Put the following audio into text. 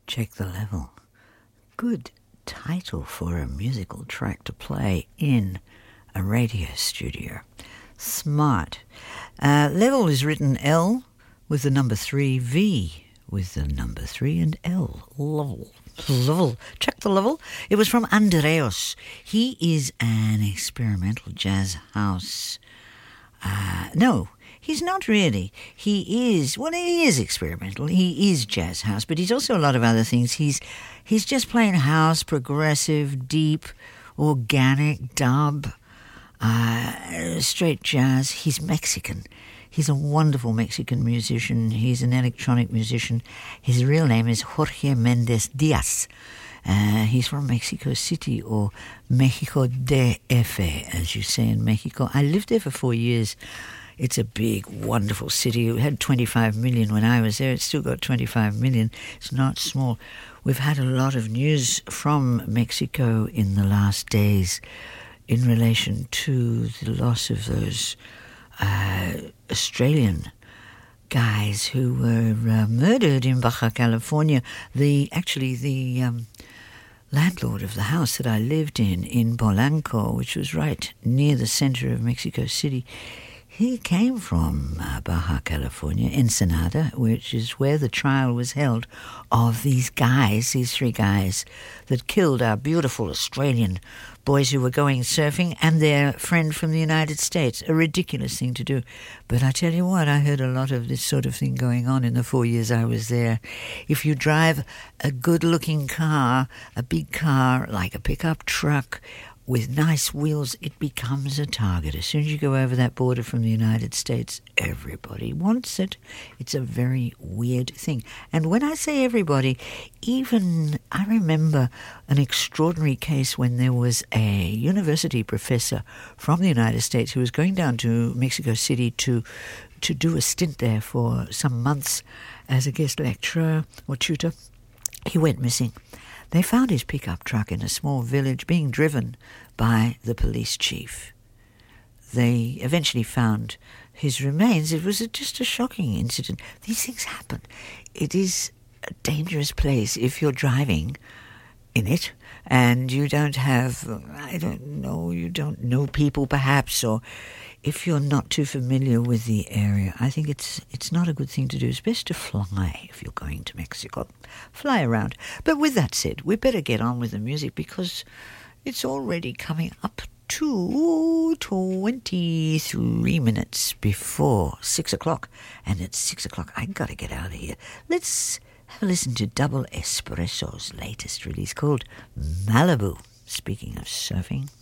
Check the Level. Good title for a musical track to play in a radio studio. Smart. Level is written L with the number 3, V with the number 3 and L. Level. Check the Level. It was from Andreas. He is an experimental jazz house. No, he's not really. He is experimental. He is jazz house, but he's also a lot of other things. He's just playing house, progressive, deep, organic, dub, straight jazz. He's Mexican. He's a wonderful Mexican musician. He's an electronic musician. His real name is Jorge Mendez Diaz. He's from Mexico City, or Mexico DF, as you say in Mexico. I lived there for 4 years. It's a big, wonderful city. It had 25 million when I was there. It's still got 25 million. It's not small. We've had a lot of news from Mexico in the last days in relation to the loss of those Australian guys who were murdered in Baja California. The landlord of the house that I lived in Polanco, which was right near the center of Mexico City, he came from Baja California, Ensenada, which is where the trial was held of these 3 guys that killed our beautiful Australian boys who were going surfing and their friend from the United States. A ridiculous thing to do. But I tell you what, I heard a lot of this sort of thing going on in the 4 years I was there. If you drive a good-looking car, a big car like a pickup truck, with nice wheels, it becomes a target. As soon as you go over that border from the United States, everybody wants it. It's a very weird thing. And when I say everybody, even I remember an extraordinary case when there was a university professor from the United States who was going down to Mexico City to do a stint there for some months as a guest lecturer or tutor. He went missing. They found his pickup truck in a small village being driven by the police chief. They eventually found his remains. It was just a shocking incident. These things happen. It is a dangerous place if you're driving in it and you don't have, you don't know people perhaps, or if you're not too familiar with the area. I think it's not a good thing to do. It's best to fly if you're going to Mexico. Fly around. But with that said, we better get on with the music because it's already coming up to 23 minutes before 6 o'clock. And at 6 o'clock, I got to get out of here. Let's have a listen to Double Espresso's latest release called Malibu. Speaking of surfing.